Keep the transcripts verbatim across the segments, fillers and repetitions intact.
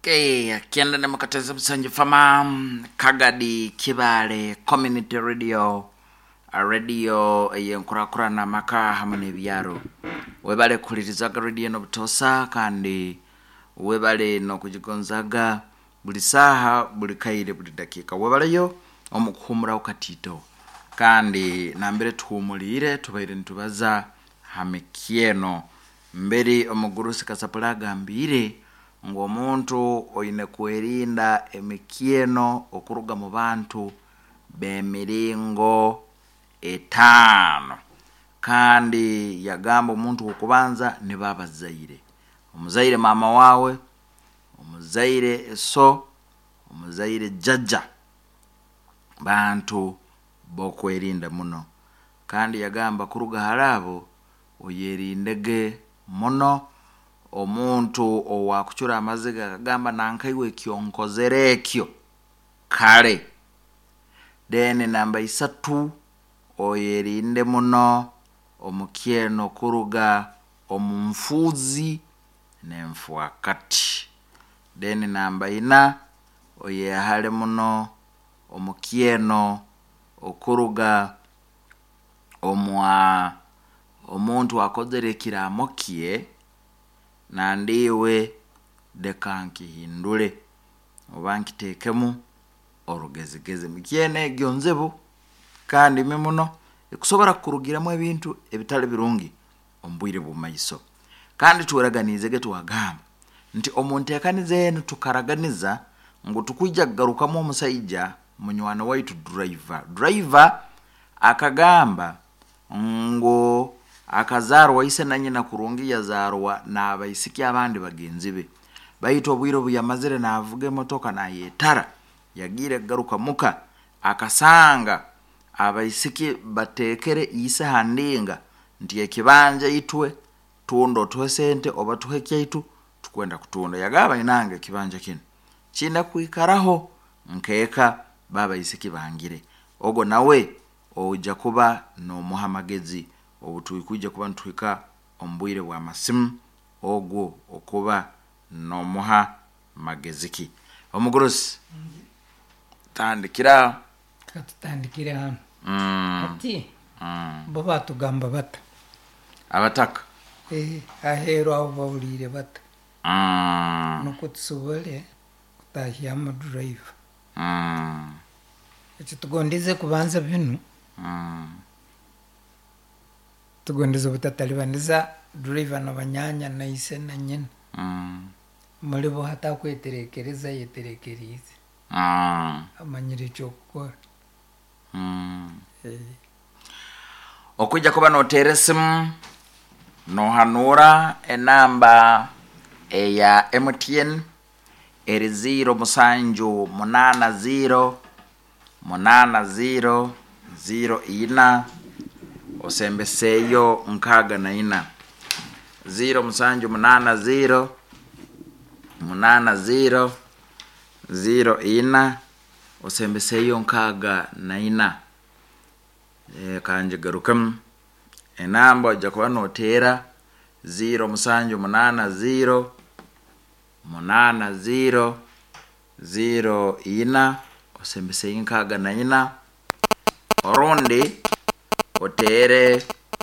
Okay, kienda na makateza msanje fama Kagadi Kibale Community Radio a radio yenkura kura na maka hamane byaro webale kulirizaga radio no butosa kandi webale no kujigonzaga buli saha buli kaire buli dakika webale yo omukuhumura ukatito kandi nambere tuhumulire tubaire ntubaza hamekieno mbere omugurusi kasapulaga mbire ngo muntu oyine kwerinda emikieno okuruga mu bantu bemiringo etano kandi yagamba omuntu okubanza ne baba zaire omuzaire mama wawe omuzaire eso omuzaire jajja bantu bokwerinda muno kandi yagamba kuruga harabo oyerindege muno omuntu owakuchura amaziga kagamba nankaiwe kyonkozerekyo kale dene namba isatu oyerinde muno omukieno kuruga omumfuzi nemfuakati dene namba ina oyehale muno omukieno okuruga omwa omuntu akozerekira amokie nandiwe dekanki hindule obanki tekemu orugezegeze mikiene gyonzebo kandi memuno ekusobora kurugiramo ebintu ebitale birungi ombwire bumaiso kandi tuweraganize getu agamba nti omuntu yakanize eno tukaraganiza ngo tukujja garukamo omusajja munywana waitu driver driver akagamba ngo akazarwa ise nanye na kurungi yazarwa na abayisiki abandi bagenzi be bayito obwiro buyamazire na avuge motoka na yetara yagire garuka muka akasanga abayisiki batekere ise handinga ndiye kibanja itwe tundo twesente oba tuhekya itu tukwenda kutunda yagaba inange kibanja kino kinda kuikaraho nkeka baba isiki bangire ogo nawe oja kuba no muhamagezi obutuyikujja kuba ntwika ombwire bwa masimu ogwo okuba no muha mageziki omugurusi tandikira katandikira hano mm ati mm bo batugamba bata abataka eh ahero abo bawulire bata mm nuko tsobole kutahya mu drive mm ati tugondize kubanza binu mm tugondize butatalibandiza driver n'abanyanya na ise na nyina mm muri bo hata kweterekereza yeterekerize mm amanyire cyo gukora mm eh okujja kuba no teresim no hanura enamba eya M T N eri zero musanju munana zero munana zero zero ina osembeseyo nkaga na ina zero musanju munana zero munana zero zero ina osembeseyo nkaga na ina e kanje garukam enamba jakuba notera zero musanju munana zero munana zero zero ina osembeseyo nkaga na ina orundi otere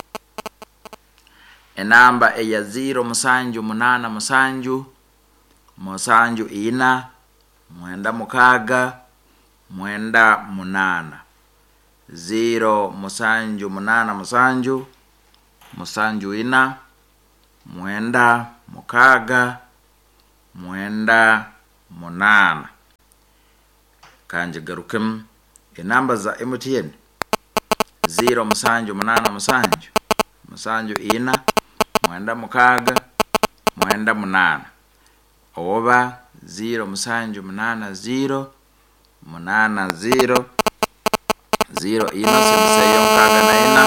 enamba eya zero musanju munana musanju musanju ina mwenda mukaga mwenda munana zero musanju munana musanju musanju ina mwenda mukaga mwenda munana kanje garukem enamba za M T N zero musanju munana musanju musanju ina mwenda mukaga mwenda munana oba zero musanju munana zero munana zero zero ina semseyo mukaga na ina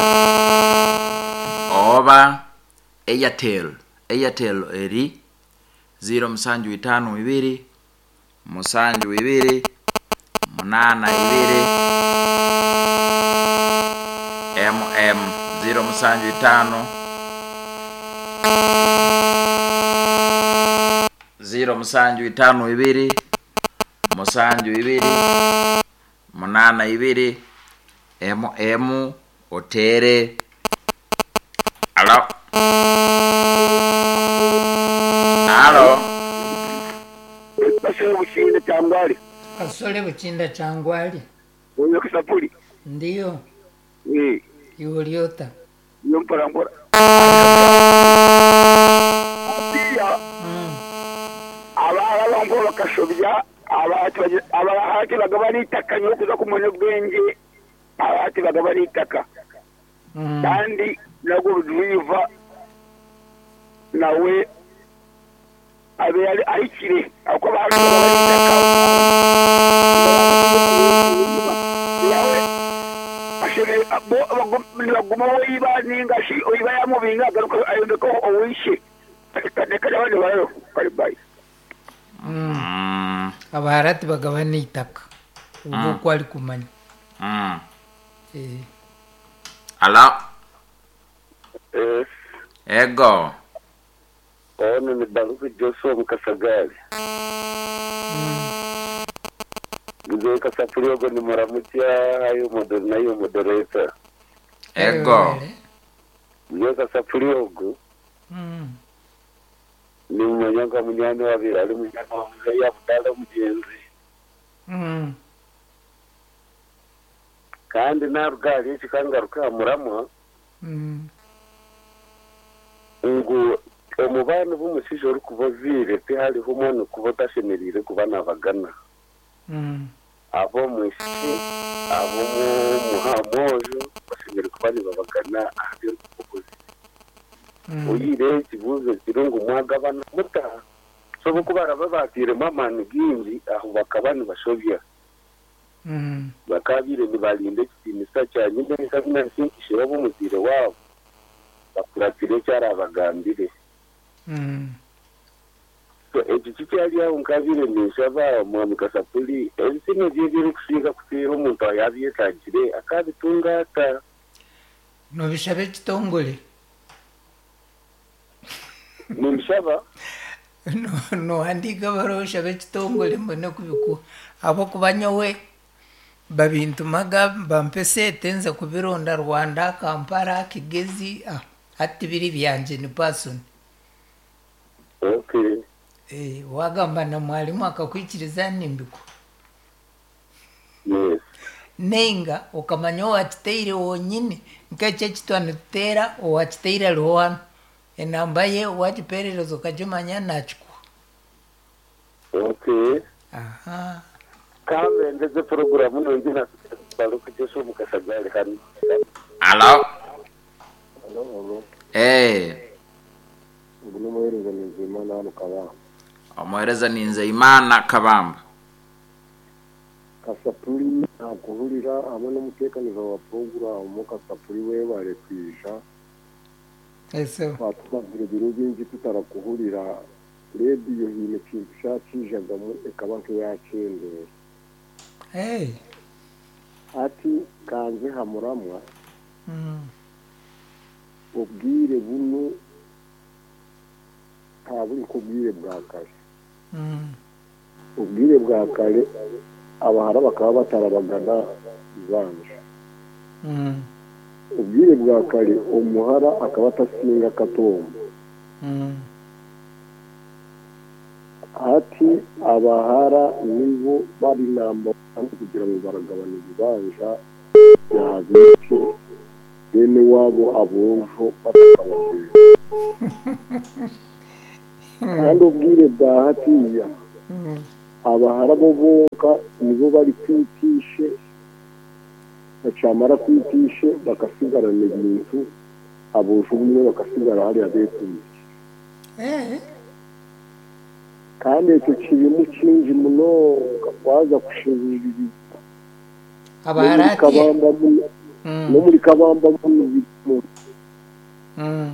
oba Airtel Airtel eri zero musanju itano ibiri musanju ibiri munana ibiri M M zero musanju itano zero musanju itanu ibiri musanju ibiri munana ibiri emu emu otere. Alo. Alo. Basore bukinda cyangwali. Basore bukinda cyangwali. Uyo kusapuli. Ndiyo. Eh. Yuliota. Yompara mbora. Abara bambo bakashobya abati abahati bagabana itaka nyo kuza kumenya ubwenge abati bagabana itaka. Kandi nago driva nawe abe ari aikire ako abantu bagabana itaka. Nawe ashebe abo baguma wiba ningashi oyiba yamubinga garuka ayondeko owishe. Kadekada bane bayo kali bai. Mm. Abaharati bagabana itaka. Ubu kwali kumanya. Mm. Eh. Ala. Eh. Ego. Ono ni Baluku Joshua Mukasagari. Mm. Ndio kasafiri yogo ni maramutia hayo model na hiyo moderator. Ego. Ndio kasafiri yogo. Mm. Ni manyanga munyane wabira ali munyana wa ya budala mugenzi. Mm. Kandi narugali kikangaruka murama. Mm. Ngo omubano b'umushisho uri kubovire pe hali humone kubotashemerire kubana bagana. Mm. Abo mwishi abo mu muhamojo bashimire kubani babagana ahbyo kukoze. Uyire kibuze kirungu mwagabana muta so kubara babatire mama ngingi aho bakabani bashobya. Mm. Bakabire nibalinde kitinisa cya nyine kabina nsinkishe babo muzire wabo. Bakuratire cyara abagambire. Mm. So ekiki cyari yaho nkabire nishaba mu Mukasapuli ebisine byebiri kusiga kutira umuntu yabiye kagire akabitungata. No bishabe kitongole. Nimshaba no no andika barosha bekitongole mbone kubiku abo kubanyowe babintumaga bampese tenza kubironda Rwanda Kampala Kigezi ah ati biri byanje ni person. Okay. Eh wagamba na mwalimu akakwikiriza nimbiko. Yes. Nenga ukamanyo atiteire wonyine nkache kitwana tera o atiteire rohan enambaye wachipererezo kajumanya nachuko. Okay. Aha. Kambe ndeze programu nongina Baluku Joshua Mukasagari hano. Alo. Hello, hello. Eh. Ngino mwereza nizimana hano kabamba. Omwereza ninze Imana kabamba. Kasapuli akuhurira abo n'umutekanizo wa program mu Kasapuli we bare kwisha. Ese Twatubwira biro bingi tutarakuhurira radio hine cyisha kijaga mu ekabanke yakende. hey Ati kanze hamuramwa. mm Ubwire buno taburi kubwire bwa kare. mm Ubwire bwa kare abahara bakaba batarabagana banje. mm Ubwire bwa kare umuhara akaba atasinga katombo. mm Ati abahara nibo bari namba kugira ngo baragabana ibibanja yabice bene wabo abonjo batakabashije. Kandi ubwire bwa hatiya abahara bo bonka nibo bari kwitishe bacamara kwitishe bakasigarana ibintu abonjo umwe bakasigara hari abetuye. eh Kandi icyo kintu kinji muno kwaza kushirira abarati kabamba no muri kabamba mu mm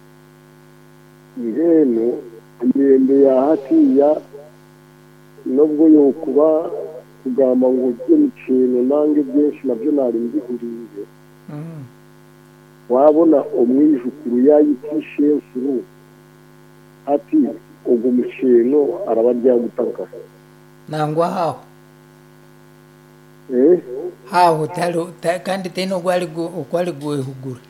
irene imende ya hatiya nubwo yo kuba kugamba ngo byo micino nange byinshi nabyo nari mbihuriye. mm Wabona umwijukuru yayitishe suru ati ugu mushino arabajya gutaka nangwa haho eh haho talo kandi teno gwali gwali gwehugura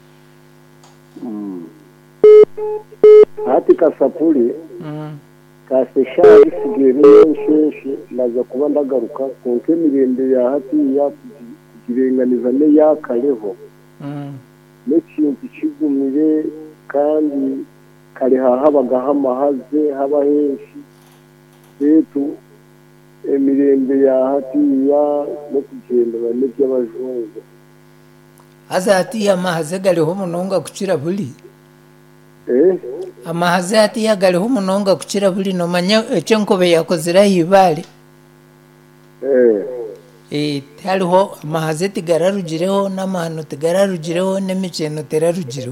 hati kasapuli mm kaseshari sigere nsheshe naza kuba ndagaruka konke mirende ya hati ya kugirenganiza ne yakareho mm n'ikintu kigumire kandi kare habaga hamahaze haba henshi betu emirembe ya hatiya no kugendana n'iby'abajungu haza hatiya mahaze galiho munonga kucira buli eh amahaze hatiya galiho munonga kucira buli no manya ecyenkobe yakozira hibale eh eh haliho amahaze tigararugireho n'amahano tigararugireho n'emiceno terarugireho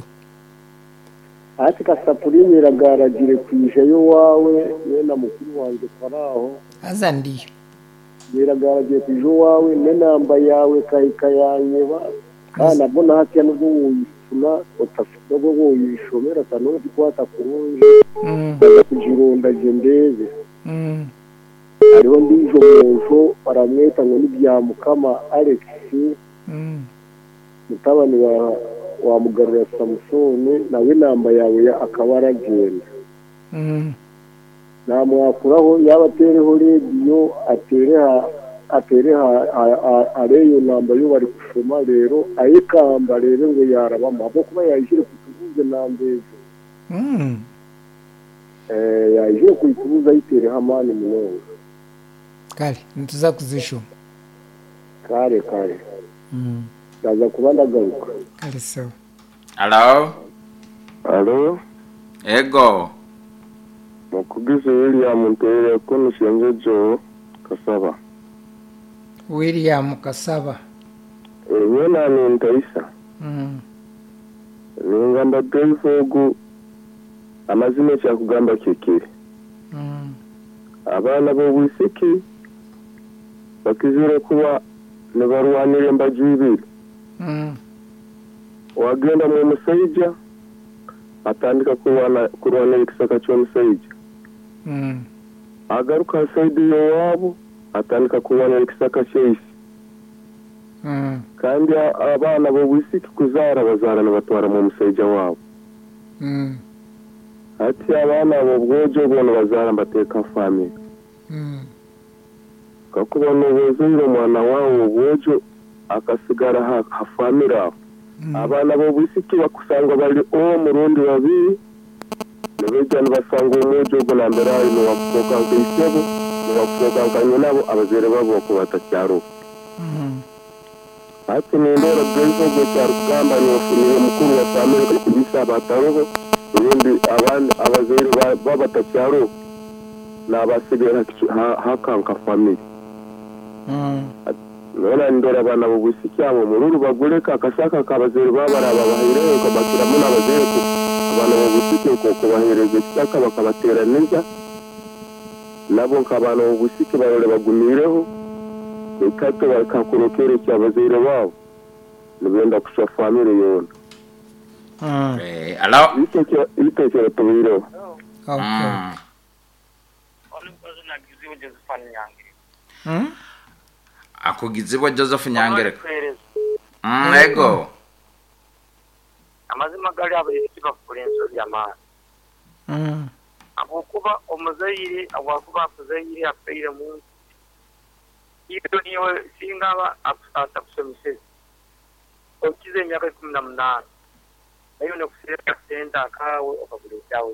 ati kasapuri nyiragaragire kwije yo wawe yena mukuru wanjye faraho haza ndiyo nyiragaragire kwije wawe nenamba yawe kayika yanyeba kana bona hati n'ubwo wuyisuna utafite bwo wuyishomera tanone kwata kurunje mm kujironda gendeze mm ariho ndijo mujo baramweta ngo nibyamukama Alex mm mutabani wa wa mugarura Samsoni nawe namba yawe akaba aragenda mm namwakuraho yabatereho radio atereha atereha areyo namba yo bari kushoma rero ayikamba rero ngo yarabama abo kuba yajire kutubuze nambeje mm eh yajire kutubuza yitere hamani munonga kale ntuza kuzishoma kare kare mm ndaza kuba ndagaruka kale sawa Hello? Hello? Ego. Mukugize William Ntere ko nushenje jo Kasaba. William Kasaba. Eh nyena ni ntaisa. Mm. Ningamba tefogu amazime cya kugamba kekere. Mm. Abana bo wisiki bakizire kuba ne barwanire mbajibiri. Mm. Wagenda mu musayija atandika kuwana kurwana ikisaka cyo musayija mm agaruka sayidi yabo atandika kuwana ikisaka cy'isi mm kandi abana bo wisiki kuzara bazarana batwara mu musayija wabo mm ati abana bo bwojo bono bazara bateka family mm kakubona ubuziro mwana wawo bwojo akasigara ha, ha family aho abana bo wisiki bakusanga bali o murundi babiri nebejana basanga umujo go nambera no wakoka nkisebo no wakoka kanyo nabo abazere babo ko batacyaro mm ati nindora bwenzo go cyarugamba ni ofuniye mukuru wa family ko kubisa bataroho urundi abandi abazere baba batacyaro nabasigara hakanka family mm nona ndora bana bo wisiki abo mururu bagureka akashaka kabazere babaraba bahireye ko bakira muri abazere ko abana bo wisiki ko ko bahereze cyaka bakabatera neza nabo nk'abana bo wisiki barore bagumireho ikato bakakurokere cyabazere babo nibenda kusha family yona mm Eh, hello? icyo icyo tubiro okay mm Akugizibwa Joseph Nyangereka. Mm, ego. amazima gali abayisi bakulenso byamana mm abo kuba omuzayire awakuba akuzayire afeire mu iyo niwe singaba akusata kusomiseza okize myaka kumi na munani ayo no kusira senda kawe okagule cyawe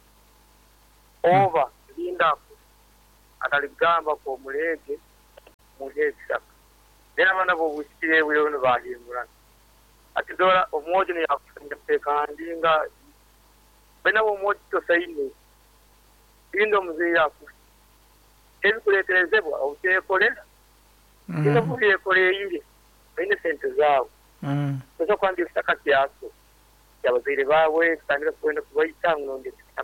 ova linda ataligamba ko mulege mulege era bana bo busikire bwe no bahindura ati dora omoje ne yakufanya pekandinga bena bo moje to sayini indo muzi yaku ebi kuleterezebwa utekolera indo kuye kole yiri bene sente zao mm so kwandi kitaka kiaso yabazire bawe tandika kwenda kubayitanga nonde kitaka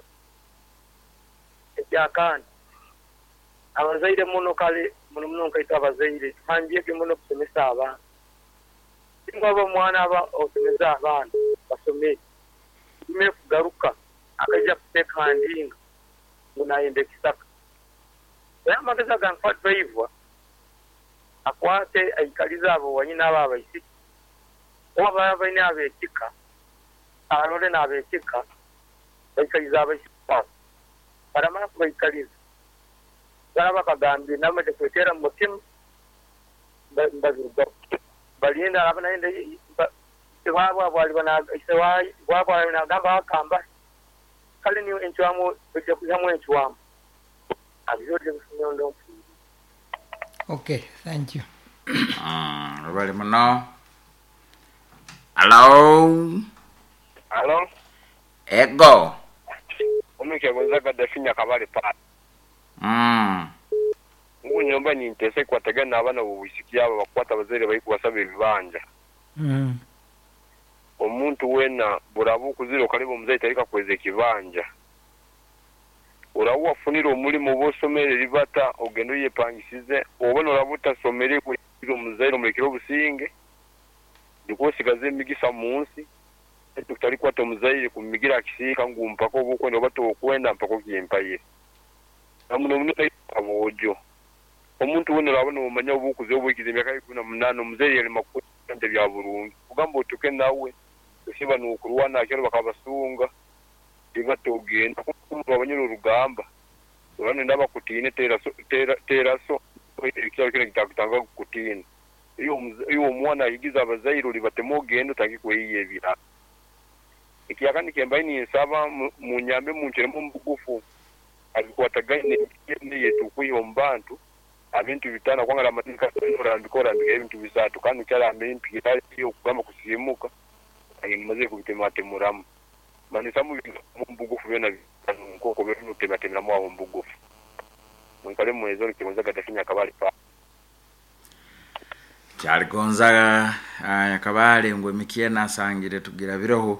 ekyakan abazaire muno kale muno muno kaita abazaire hangiye ke muno kusomesa abana ingabo mwana aba otumeza abana basome ime kugaruka akaja kutekandinga munayende kisaka era amagezi gankwatibwa hivyo akwate aikaliza abo wanyina abo abaisi oba baba baina abekika alole na abekika aikaliza abaisi baramara kubaikaliza baraba kagambye namaze kwetera mu mutima mbazirwa balinda abana ende iwabo abali bana isewai wabo na gamba akamba kale ni enchwamu bije kujamu enchwamu abiyoje kusinyondo. Okay, thank you. Ah, bali muno. Hello. Hello. Ego. Umike gonzaga dafinya kabali pa. Mm. Ubu nyomba ni ntese kwategana abana ubisikiya aba bakwata bazere bari kubasaba ibibanja. Mm. Omuntu wena burabu kuziro karibu muzai tarika kweze kibanja. Urawu afunira umulimo bosomere ribata ogendo yepangisize obona urabuta somere kuri muzai murikiro businge. Ndikosigaze migisa munsi. Tutari kwata muzai kumigira kisika ngumpa ko buko ndo bato kwenda mpako kimpaye. Amuno munota abojo. Omuntu wona urabona umanya ubukuze ubukize imyaka ikuna munano muzai yali makute bya burungi. Ugamba utuke nawe usiba nukuruwana cyero bakabasunga igatogenda kuko abanyuru urugamba urane ndabakutine tera so tera tera so ikiyo kire kitakutanga kutine iyo iyo mwana yigiza abazayiro libatemo gendo tangi kweyebira ikiyakani kembaye ni saba mu nyambe mu nchere mu mbugufu abikwatagane ni yetu kuyombantu abintu bitana kwangala amatika urambikora ibintu bisatu kandi cyara mbimpi kitali yo kugamba kusimuka ayi maze kubitematemuramu manisa mu mbugufu bena nkoko bero tematemura mu mbugufu munkale mu ezo kimonza gadafinya kabali pa cyari gonzaga yakabale ngwe mikiena asangire tugira biroho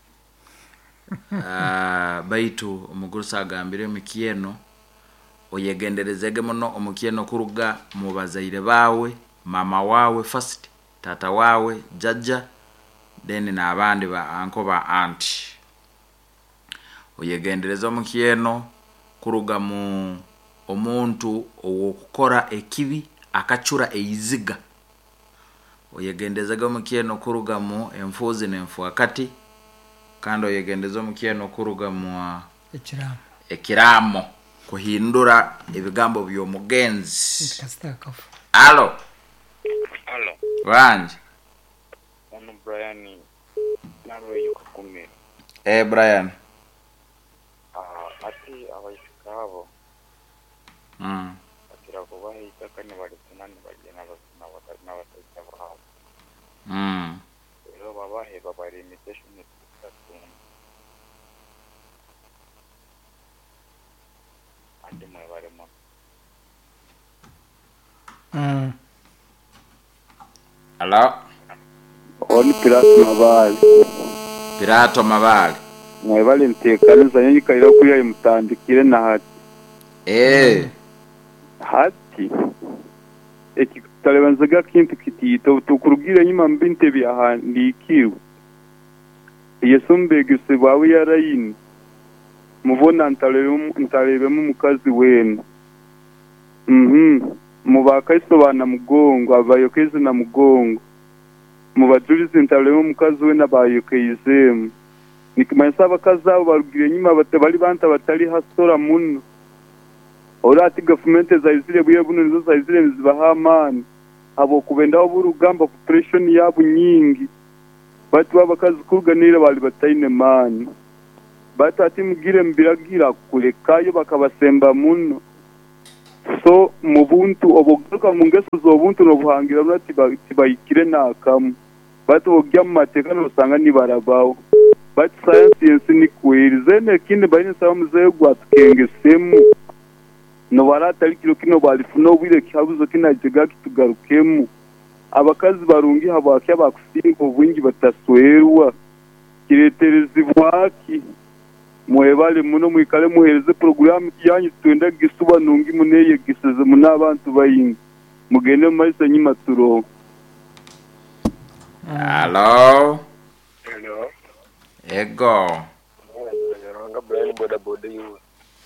ah baitu umugurusa agambire mikieno oyegenderezege muno omukieno kuruga mu bazaire bawe mama wawe first tata wawe jajja then na abandi ba anko ba aunt oyegendereza omukieno kuruga mu omuntu okukora ekibi akachura eiziga oyegendezaga omukieno kuruga mu enfuzi n'enfuakati kandi oyegendeza omukieno kuruga mu ekiramo ekiramo kuhindura ebigambo by'omugenzi kastakafu. Allo. Allo. Wanje. Ono Brian nawe yukumira. Eh Brian. Ah ati abayikabo. Mm. Atira ko bahita kane bali tunani bagena basina batana bataba. Mm. Ero baba he baba limitation ni tsatsu. Ati mwe bale mo. Mm. Hello. Oni Pirato Mabali. Pirato Mabali. Mwe bali ntekaniza nyikaira kuya imutandikire na hati. Eh. Hati. Eki talebanzaga kintu kitito tukurugire nyima mbinte byahandikiwe. Yesumbegese bawe yarayini. Mubona ntalebe ntalebe mu mukazi wenu. Mhm. Mubakaisobana mugongo abayokeze na mugongo. Mubajurize ntalebe mu mukazi we nabayokeze. Nikimanisa abakaza barugire nyima batabali banta batali hasora muno. Orati government zaizire buye buno nizo zaizire zibahamani. Abo kubendaho burugamba ku pressure yabo nyingi. Batu abakazi kuganira bali batayine mani. Batati mugire mbiragira kulekayo bakabasemba muno. So mubuntu obogaruka mu ngeso z'obuntu no buhangira nati bayikire nakamu. Batu bogya mu matekano usanga ni barabaho. But science yensi ni kweri zene kinde bayine sawa muzeyo gwatukengesemu. No baratari kilo kino balifuna obwire kihabuzo kinajiga kitugarukemu. Abakazi barungi habakya bakusinko bungi bataswerwa. Kireterezibwaki mwebale muno mwikale muhereze program yanyu twenda gisuba nungi muneye giseze muna abantu bayingi mugende mayise nyima turo. Hello. Hello. Ego. Nga Brian boda boda you.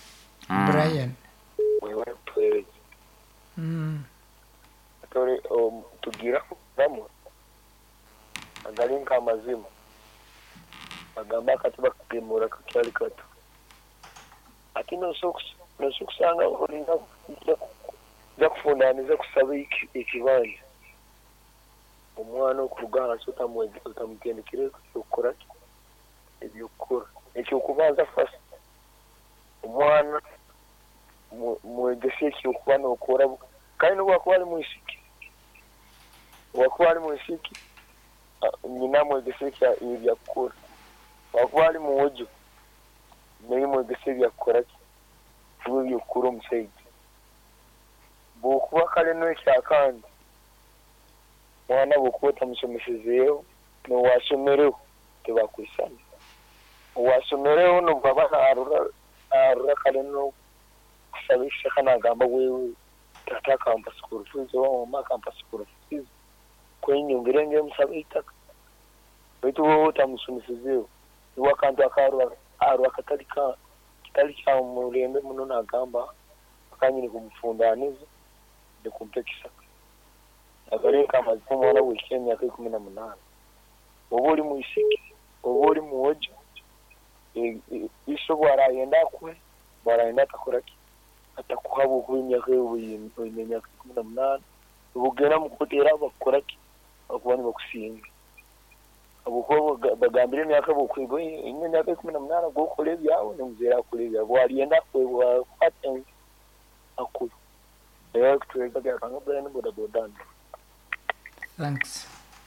Brian. wewe tueleze Mm. atore um, tugira namwe agalinka amazima agamba katiba kugemura kakyali kato ati no socks no socks anga olinga ja kufundaniza kusaba ikibanja omwana okurugana sota mwezi utamukendekire okora ebyokora ekyo kubanza first omwana mwegese kyokubana okora kandi no wakwali mwishiki wakwali mwishiki nyina mwegese kya ibyakora wakwali muwojo naye mwegese byakora fuwe byokora omusaidi bokuba kale no kyakandi mwana bokuba musomeshezeyo no washomereho tebakwisana washomereho no baba arura arura kale no kusabisha kana gamba wewe tata campus school fees wa mama campus school fees kwenye ngirenge msabita wetu wote musomeshezeyo iwa kantu akarura arura katalika kitalika mulembe muno na gamba akanye ni kumfundaniza de kumpekisa agare kama zimo na weekend ya kumi na munane obuli muishiki obuli muojo iso bwarayenda kwe bwarayenda takoraki atakuhabo kunya kwewe imenya kumi na munane ubugera mukutera bakoraki akubani bakusinga abuko bagambire myaka bukwigo imenya kumi na munane go kole byawo nemuzera kole byawo bwariyenda kwe bwafata akuru eyo kutwega kya kanga bwana boda boda. Thanks.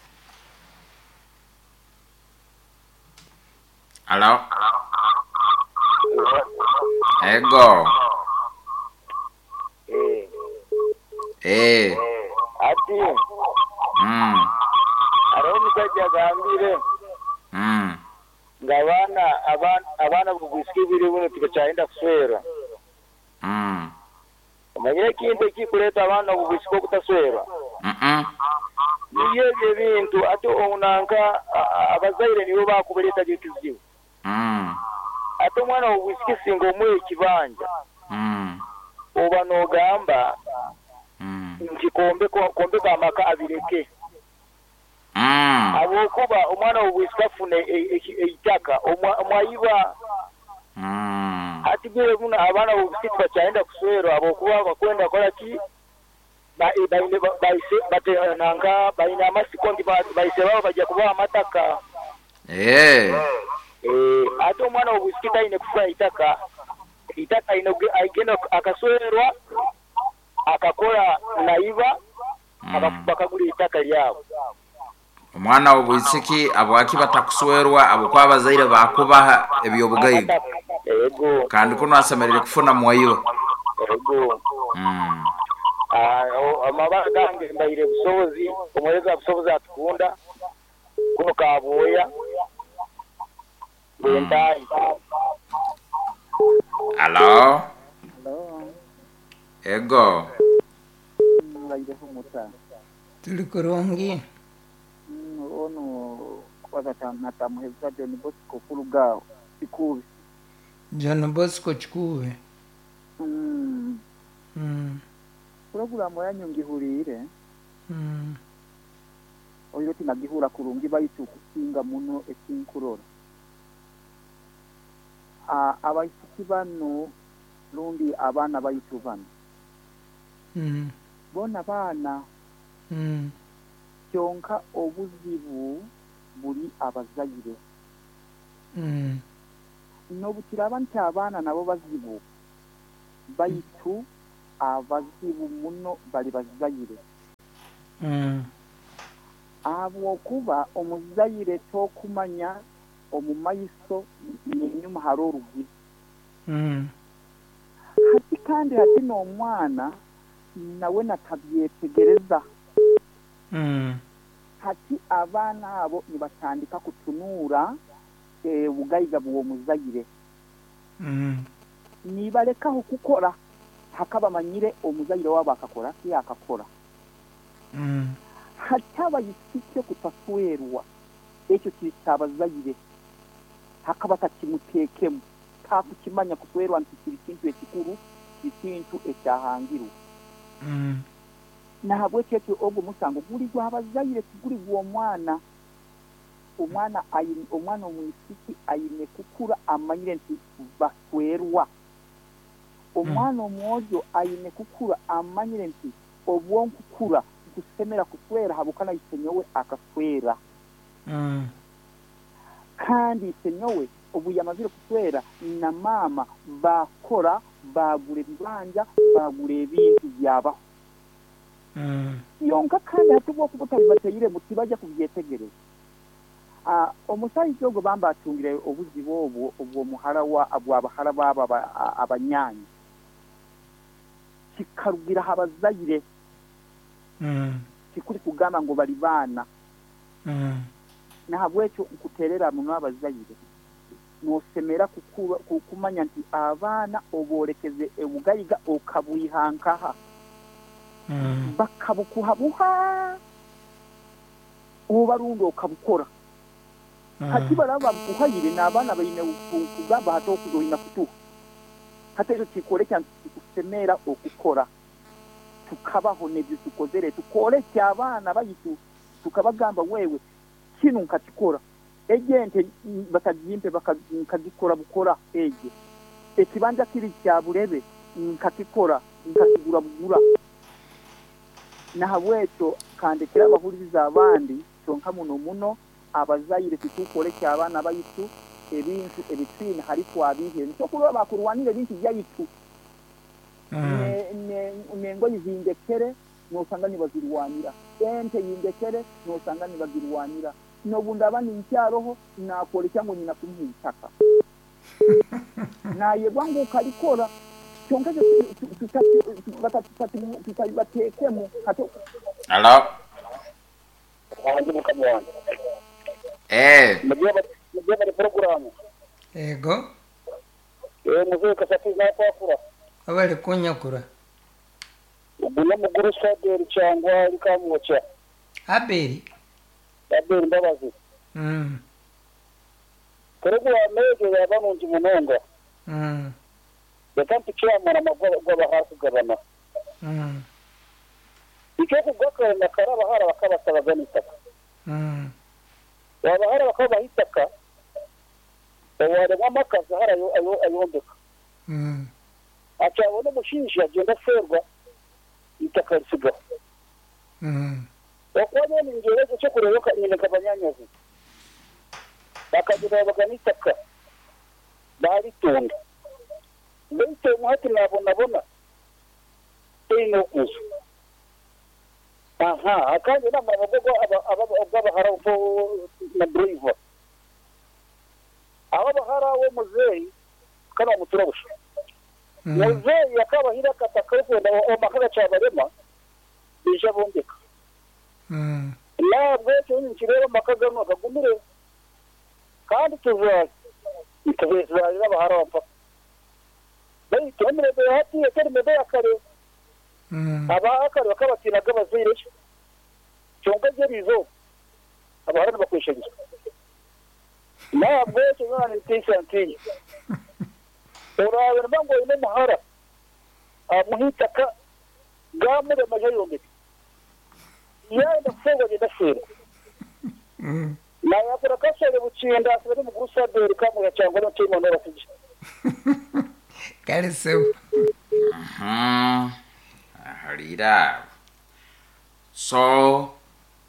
Hello. Ego. Eh. Eh. Ati. Mm. Aroni kaja gambire. Mm. Ngabana abana abana bugwisikibire buno tukachaenda kuswera. Mm. Manye kinde kikuleta abana bugwisiko kutaswera. Mhm. Niye bintu ato onanka abazaire nibo bakubeleta gekizibu. Mm. Ato mwana obwisiki singo mwe kibanja. Mm. Oba no gamba. Mm. Nkikombe ko kombe kamaka abireke. Mm. Abokuba omwana obwisika fune eitaka omwayiba. Mm. Ati bire kuna abana obwisiki bachaenda kuswero abokuba bakwenda kola ki ba baine baise bate nanga baina amasikondi baise babo bajja kuba amataka. Eh. Eh ato mwana obwisiki ine kufa itaka itaka ino aigeno akaswerwa akakola naiba bakagula itaka lyabo. Omwana obwisiki abwaki batakuswerwa abukwa abazaire bakubaha ebyobugayigo. Ego Kandi kuno asemerere kufuna mwayiba. ego Mm. ah amabanga gange mbaire busobozi omweza busobozi atukunda kuno kaboya bendai. Hello. Hello. Ego. Mbaire humuta. Tuli kurungi. Ono kwaza natamuheza John Bosco Fulugao Chikubi. John Bosco Chikubi. Mm. Mm. Programu yanyu ngihurire. Mm. Oyo tinagihura kurungi bayitu kusinga muno ekinkurora. Ah abayisiki bano lundi abana bayitu bano. Mm. Bona bana Mm. kyonka obuzibu buli abazaire. Mm. Nobukira abantu abana nabo bazibu bayitu abazibu muno bali bazaire. Mm. Abo kuba omuzaire tokumanya omumayiso n'enyuma hari orugi. Mm. Hati kandi hati n'omwana nawe natabyetegereza. Mm. Hati abana abo nibatandika kutunura e, bugayiga bwo muzaire. Mm. Nibalekaho kukora hakaba manyire omuzaire wabo akakora si akakora. Mm. Hataba yisike kutaswerwa ekyo kitabazaire hakaba takimutekemu takukimanya kuswerwa nti kiri kintu ekikuru kiri kintu ekyahangirwa Mm. nahabwe kyekyo ogwo musango guli gw'abazaire guli gw'omwana omwana ayine omwana omwisiki ayine kukura amanyire nti baswerwa omwana omwojo ayine kukura amanyire nti obwonkukura kusemera kuswera habukana isenyowe akaswera Mm. kandi isenyowe ubu yamazire kuswera na mama bakora bagura ebibanja bagura ebintu byabaho Mm. yonka kandi hatubwo kubutabibateyire muti bajya kubyetegereza ah omusaizo ogwo bamba atungire obuzibo obwo obwo muhara wa abwabahara baba aba- abanyanyi kikarugira habazaire Mm. kikuri kugamba ngo bali bana Mm. nahabwekyo nkuterera muno abazaire nosemera kukuba kumanya nti abaana oborekeze ebugayiga okabwihankaha Mm. bakabukuhabuha obarundo okabukora kati baraba buhayire n'abaana bayine kugamba hata okuzohina kutuha hata ekyo kikolekya nti kusemera okukora tukabaho nebyo tukozere tukolekya abaana bayitu tukabagamba wewe kino nkakikora ejente bakagimpe bakagikora bukora eje ekibanja kiri kya burebe nkakikora nkakigura bugura nahabwekyo kandekera abahuriza abandi kyonka muno muno abazaire tutukolekya abaana bayitu ebintu ebitwine hari twabihe nicyo kuba bakurwanira ebintu byayitu nengo yizindekere nosanga nibazirwanira ente yindekere nosanga nibazirwanira nobundi abandi ncyaroho nakolekya ngo nyina kumwitaka naye bwangu kalikora kyonka tutabatekemo hato Hello. wanjye mukamwana Eh. mugiye mugiye bari program Ego eh mugiye kasati na kwafura abali kunyakura ubuna muguru saderi cyangwa rikamuca Abeli. saderi ndabazi Mm. Kerego amege yaba munji munonga Mm. yakanti cyamara magwa hafi gabana Mm. icyo kugaka na karaba hara bakabasaba n'itaka Mm. waba hara bakaba hitaka waba mwamakaza hara ayo ayo ayondeka Mm. acabone mushinja agenda serwa itaka risiga Mm. wakwane ni ngerezo cyo kureyoka nyine kabanyanyazi bakagira baganitaka baritunga bite muhati nabona bona ino kuzo aha akanje n'amabogo aba aba harafo na driver aba bahara we muzeyi kana muturabusha muzeyi yakaba hira katakaruko na omakaga cyabarema bija bondeka Mm. labwe cyo nkireba makaga no kagumire kandi tuzaye ikabezarira bahara bapfa bayi tumire be hati yekere mebe akare Mm. aba akare bakabakinaga bazire cyonga je bizo abahara bakwesheje labwe cyo ngana ntisantiye urabe mbango ine muhara amuhitaka gamure majayombe yanda fogo je dafera Mm. na yakora kasere bucinda asubire mu gusaderi kamuya cyangwa no timo no rafiji Kale sebo. Mhm. Harira. So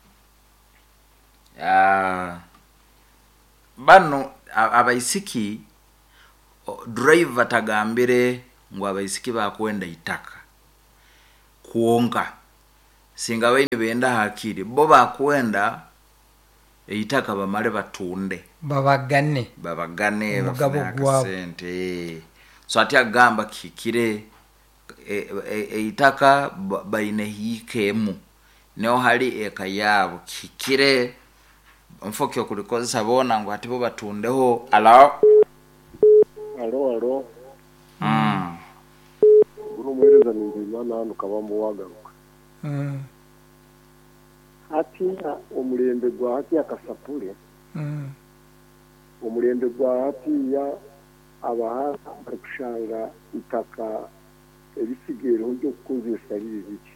uh, bano a- abaisiki o- driver tagambire ngo abaisiki bakwenda itaka kuonga singa bene benda hakiri bo bakwenda itaka bamale batunde Babagane. babagane Umugabo bafune gwabo. akasente so ati agamba kikire e, e, e, itaka ba- baine hikemu neo hali eka yabo kikire mfokyo kulikozesa bona ngo ati bo batundeho ala alo alo mm buru muhereza ninzima nanu kabambo wagaruka Mm. ati umurembe gwa hati yakasapure Mm. umurembe gwa hati ya abahanga bari gushanga itaka ibisigero byo kukozesa ari bike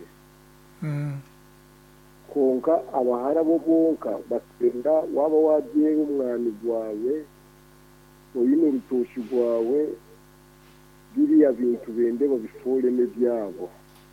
konka abahara bo bonka batenda waba wagiye umwani gwawe oyine urutoshi gwawe biriya bintu bende babifore n'ibyabo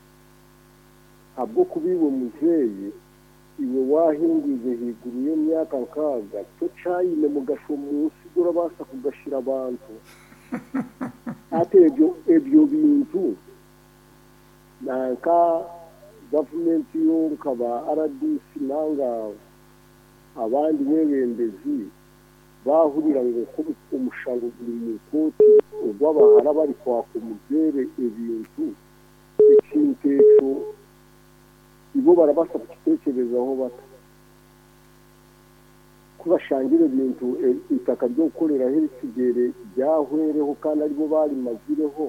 abwo kubiwe muzeyi iwe wahingize higuru yo myaka nkaga to cyayine mu gasho munsi urabasha kugashira abantu ate ebyo ebyo bintu nanka government yo nkaba R D C nanga abandi bebembezi bahurira ngo ko umushango uri mu koti ubwabahara bari kwa kumugere ibintu ikintecho ibo barabasha kutekerezaho bata kubashangira ibintu itaka ryo gukorera herisigere byahwereho kandi aribo bari mazireho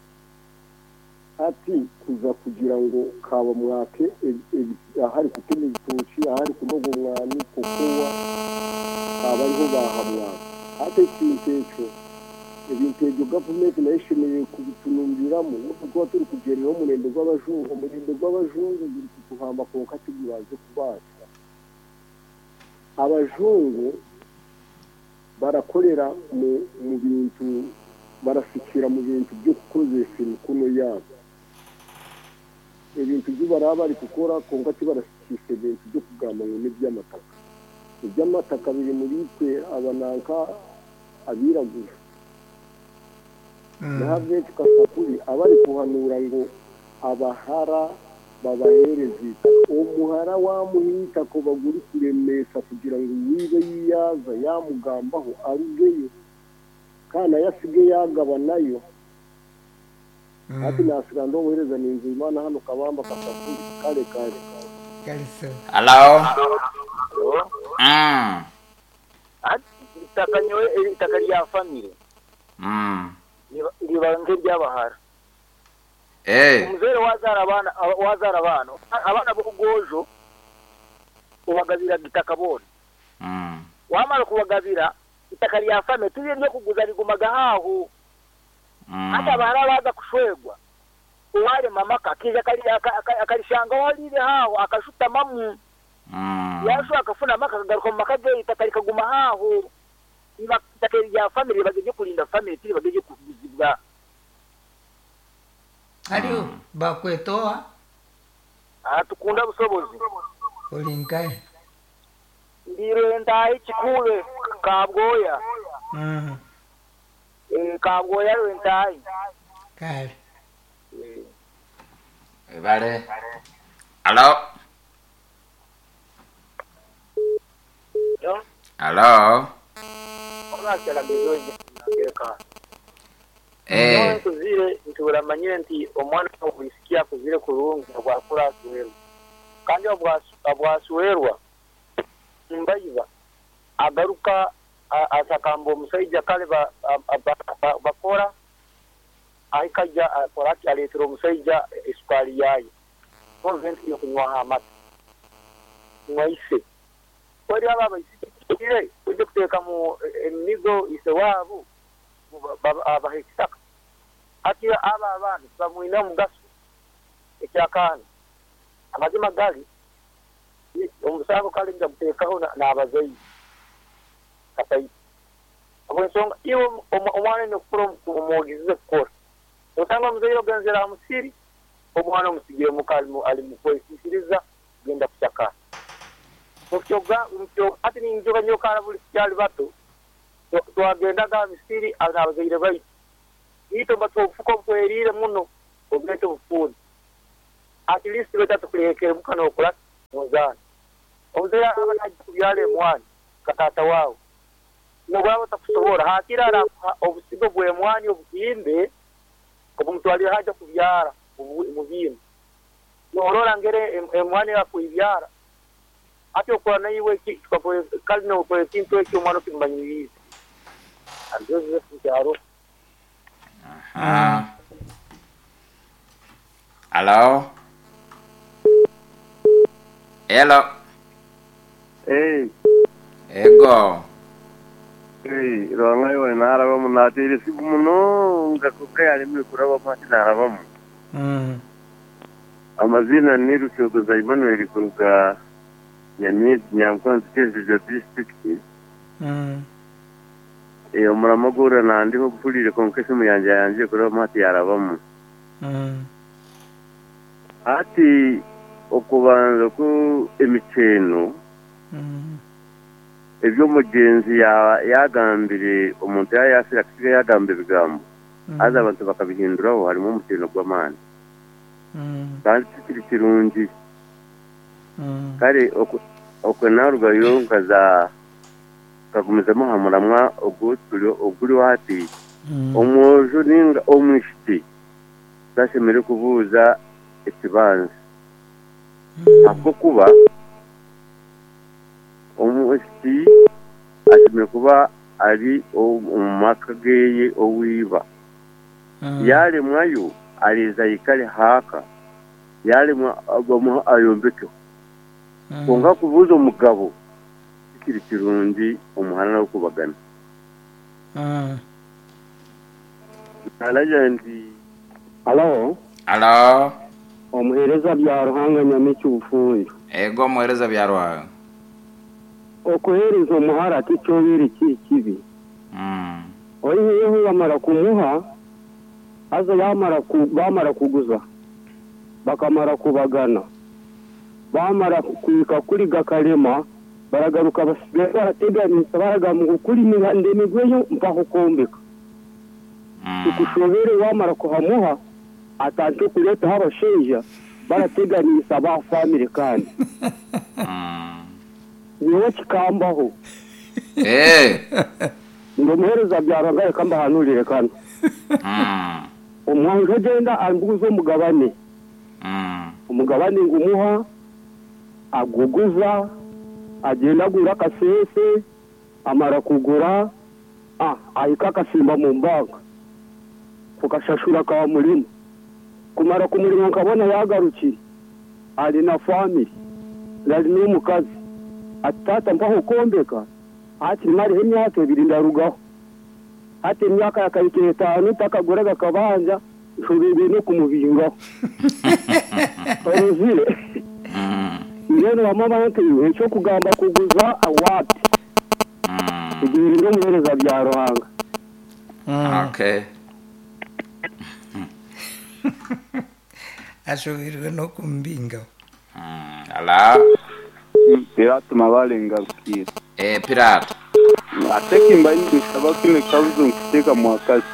ati kuza kugira ngo kaba mwake ahari kutema ibitoki ahari kunoga umwami kukuwa abariho bahamwa ate kintecho ibintu byo government nayishimiye kubitunumviramo kuko turi kugerera mu murende rw'abajungu umurende rw'abajungu biri kuhamba ko katiguraje kubaza abajungu barakorera mu mu bintu barafikira mu bintu byo kukozesa imikono yabo ibintu byo baraba ari gukora konga ati barafikisha ibintu byo kugamba ngo n'iby'amataka iby'amataka biri muri twe abananka abiragura nahabye tukasakuri abari kuhanura ngo abahara babahereza umuhara wamuhita ko baguri kuremesa kugira ngo wibe yiyaza yamugambaho arugeyo kana yasige yagaba nayo ati nasira ndo wohereza ninzu imana hano kabamba kasakuri kale kale kale so hello mm ati itakanyowe itakari ya family mm ribanze ry'abahara eh umuzere wazara abana wazara abana abana bo kugojo ubagabira gitakabone mm wamara kubagabira itakari ya fame tuye ryo kuguza rigumaga haho hata bahara baza kushwegwa uwale mamaka kije kali akalishanga walire haho akashuta mamu mm yasho akafuna maka kagaruka mu makaje itakari kaguma haho iba itakari ya family bageje kulinda family tiri bageje kuzibwa hariyo bakwetoa atukunda busobozi olinkaye ndiro ndaye kikule kabgoya mm eh kabgoya rentaye kale eh vale hello yo hello ona kala bizoje ngeka eh kuzire ntubura manyire nti omwana wisikia kuzire kurungi rwa kura suweru kandi abwasuwerwa imbayiba agaruka asakambo musayija kale ba bakora ahikaja akorati aletero musayija esukari yayi konventi yo kunywa hamata mwaise kwari aba bayisikire uje kuteka mu emigo ise wabo abahekitaka ati aba abantu bamuina mugaso ekyakana amazima gali umusango kali nja kutekaho n'abazeyi katai abonsonga iyo omwana no kuro umugize kora usanga muzeyi oganzera musiri omwana umusigire mukalmu ali mukwesiriza genda kuchaka okyoga umcyo ati ni njoga nyokara buli cyali bato twagenda ga misiri abazeyi bayi ito batofuko kwerire muno obete bufuni at least betatu kulekere mukano okula muzana omuzeyi abanaji kubyale mwani katata wao nogwabo takusobora hakirara obusigo bwe mwani obukinde obumutwali haja kubyara mubino norora ngere emwani ya kubyara ati okora nayiwe kikapo kali no ko kintu ekyo mwana kimbanyizi andoze kubyaro aha hello hello eh ego Eh, ronga yo naraba munatiri simuno ngakuka yali mikuraba mati naraba mu. Mm. Amazina ni Rushogoza Emmanuel kuruka Nyamwezi Nyankwanzi Kizija district. Mm. E omuramagura nandi ho gupulire konkese mu yanje yanje kuraba mati yaraba mu. Mm. Ati okubanza ku emikeno Mm. ebyo mugenzi ya yagambire omuntu yasira kisiga yagambye bigambo aza abantu bakabihinduraho harimo umukino gw'amani kandi kiri kirungi kare okwe narugayo nkaza kagumiza muhamuramwa oguturi oguri wati omwojo ninga omwishiti zashemere kubuza ikibanza ako kuba omwishiti ashimye kuba ari umumaka geye owiba yale mwayo aliza ikale haka yale mwa agomwa ayombeke konga kubuza umugabo kiri kirundi umuhana wo kubagana mm alajandi alo alo omuhereza bya ruhanga nyamici ubufunyo ego muhereza bya ruhanga okohereza umuhara ati cyo biri kikibi mm oyiyeho bamara kumuha aza yamara ku bamara kuguza bakamara kubagana bamara kwika kuri gakarema baragaruka basigaye barateganisa baragamu kuri mihande migweyo mpako kombeka ukushobere wamara kuhamuha atante kuleta habasheja barateganisa ba family kandi niwe kikambaho eh ngo muhereza byarangaye kamba hanurire kandi mm umwanjo genda ambuzo mugabane mm umugabane ngumuha aguguza agenda gura kasese amara kugura ah ayika kasimba mu mbaga kukashashura kwa mulimo kumara kumulimo nkabona yagaruki ali na family nali n'umukazi atata mpaho kombeka ati mari hemyaka ibiri ndarugaho ati imyaka yakayike tanu takaguraga kabanja shubiri no kumubingaho oruzire rero wamama yake cyo kugamba kuguza awati ibiri ndo muhereza bya ruhanga okay ashobirwe no kumbinga mm ala pirate mabalenga kukira eh pirate ateki mbaini bisaba kine kabuzo nkiteka mwakazi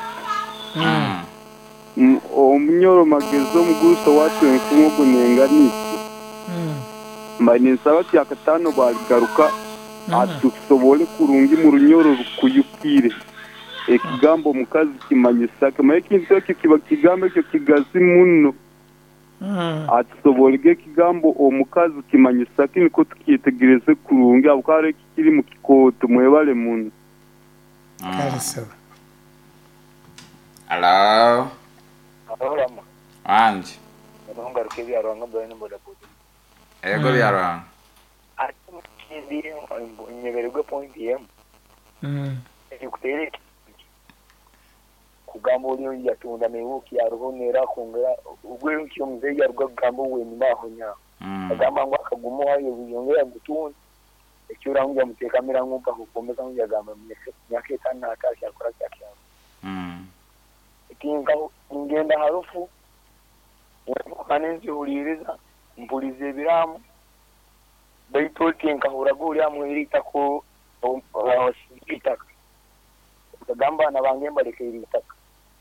mm omunyoro magezo muguso watu enfumo kunenganisi mm mbaini nsaba kya katano baligaruka atusobole kurungi mu runyoro rukuyukire ekigambo mukazi kimanyisa kama ekintu kiba kigambo cyo kigazi muno atusobolege kigambo omukazi kimanyisa kini ko tukitegereze kurungi abukare kiri mu kikoto mwebale muno kariso ala Ahorama. anje Nongaruke bya ruhanga bwane boda boda. ego bya ruhanga Ati kindi nyeberego point yem. mm Ekutere kugambo niyo yatunda mebuki yaruhonera kongera ubwo cyo mze yarwa gambo we nimaho nya. Agamba ngo akagumo hayo biyongera gutunda. Ecyura ngo mutekamira nkumpa kukomeza ngo yagamba mwese nyake tana akashi akora cyake. mm Ikinga ngenda harufu kanenzi uliriza mpulize biramu bayitoti nkahura guri amwirita ko itaka kagamba na bange mbareke itaka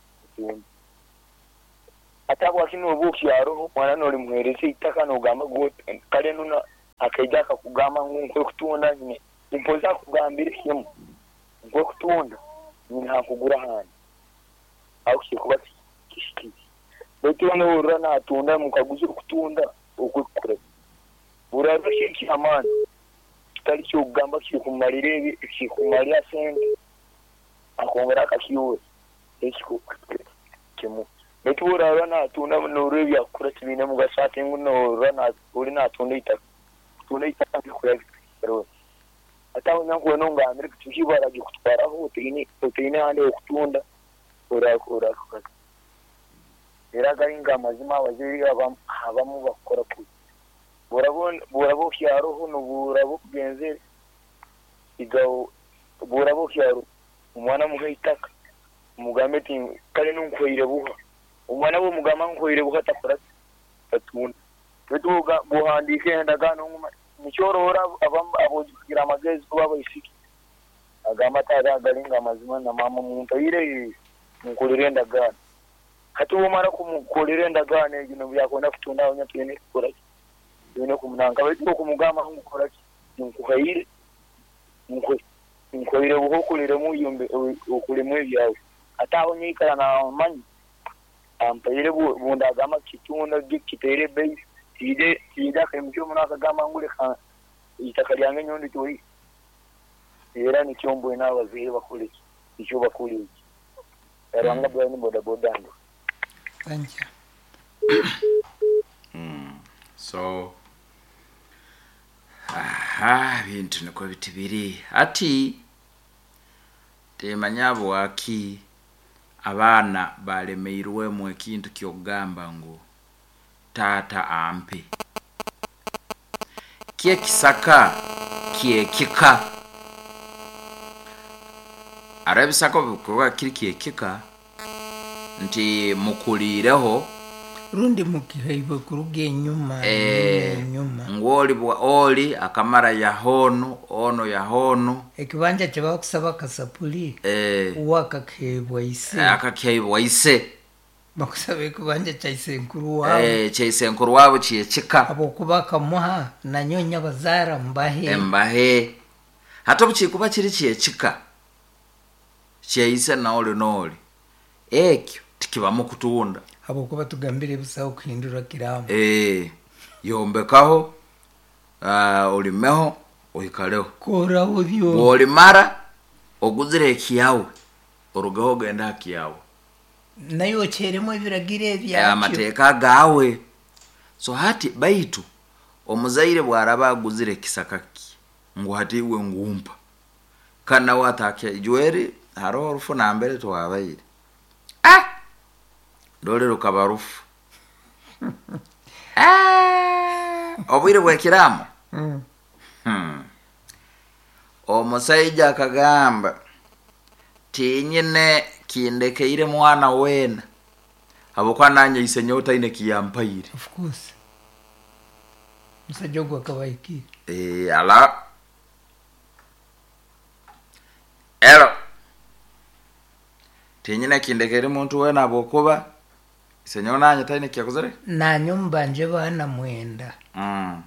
atabwa kino buki yaro mwana nori mwerese itaka no gamba go kale nuna akajaka kugamba nko kutunda nyine impoza kugambira kimu ngo kutunda ni nta kugura hano aho kikuba kishiki beto no rana atunda mukaguze kutunda ukukure buraza shiki amani kitali cyo gamba kiri kumarire kiri kumaria sente akongera akakiwe ekiko kimu beto rana atunda no rebi akura tibine mugasate ngo no rana uri na atunda ita tunda ita kuya ro ataho nyanko nonga Amerika tukibara gikutwaraho utine utine hande okutunda urakora kukazi era gahinga amazima waziri abam abamu bakora ku burabon burabo kyaro huno burabo kugenze igaho burabo kyaro umwana mugaitaka umugambe ti kale nunkoire buha umwana bo mugama nkoire buha takora atunda betuga buhandike ndagano nguma nichorora abam abogira amagezi kuba bayishiki agama tada galinga amazima na mama muntu ire mukolere ndagano hati umara kumukolere ndagano gino byakona kutunda onyatene kukora bino kumunanga betuko kumugama ngukora nkukaire nkukaire nkoire buhokulire mu yombe okulimwe byawe ataho nyikala na manyi ampere bunda gama kitunda gikitere bei tide tida kemjo munaka gama ngule ka itakalianga nyondi toyi era ni kyombo ina waziri bakule icyo bakule eranga bwa ni boda boda ndo thank you mm. So aha bintu niko bitibiri ati temanyabo waki abana balemeirwe mu ekintu kyogamba ngo tata ampe kie kisaka kie kika arabisako bikuwa kiri kie kika nti mukulireho rundi mukihaiba kuruge nyuma eh nyuma ngoli bwa oli akamara ya hono ono ya hono ekibanja cyaba kusaba kasapuli eh wakakebwa ise akakebwa ise bakusaba ekibanja cyise nkuru wabo eh cyise nkuru wabo kiye kika abo kubaka muha na nyonya bazara mbahe mbahe hato buchikuba kiri kiye kika cyise na oli noli ekyo tikiba mu kutunda abo kuba tugambire busaho kuhindura kiramo eh yombekaho ah uh, ulimeho ohikaleho kora odyo boli mara oguzire kiyawe orugaho genda kiyawe nayo cyeremo ibiragire bya amateka gawe so hati baitu omuzaire bwaraba aguzire kisakaki ngo hati we ngumpa kana watake jweri haro rufu na mbere to wabaire ah dole rukabarufu ah obwire bwekiramo mm. hmm omusaija akagamba tinyine kindekeire mwana wena abokwa nanye isenyota ine kiyampaire of course musajogo akabaiki eh ala ero tinyine kindekere muntu wena abokuba isenyona nanye taine kyakozere na nyumba nje bana mwenda mm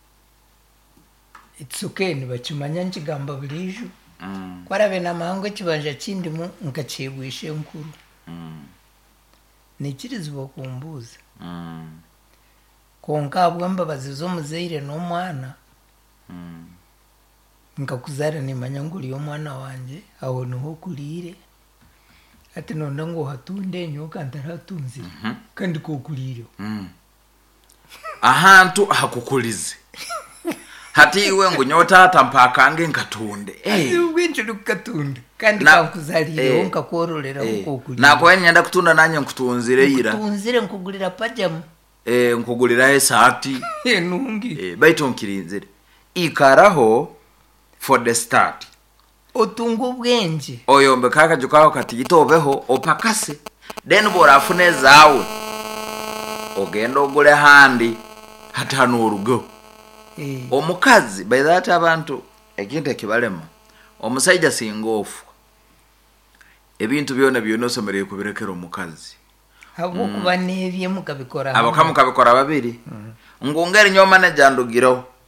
it's okay ni bachimanya nkigamba bulijo mm kwarabe na mango kibanja kindi mu nkacibwishe nkuru mm nikirizwa kumbuza mm konka abwamba bazizo muzeire no mwana mm nkakuzara ni manyanguli yo mwana wanje aho niho kulire ati nonda ngo hatunde nyoka ntaratunzi mm -hmm. kandi ko kulire mm ahantu hakukulize hati iwe ngo nyota atampakange nkatunde eh ubwinje lukatunde kandi kakuzaliye onka kororera uko kulire nako nyenda kutunda nanye nkutunzire ira kutunzire nkugulira pajama eh nkugulira esati eh nungi eh baito nkirinzire ikaraho for the start otungu bwenje oyombe kaka jukaho katitobeho opakase then borafune zawe ogenda ogule handi hatano urugo eh omukazi by that abantu ekinte kibalema omusaija singofu ebintu byona byona somereye kubirekera omukazi abo kuba nebye mukabikora abo kamukabikora babiri ngongere nyoma ne jandugiro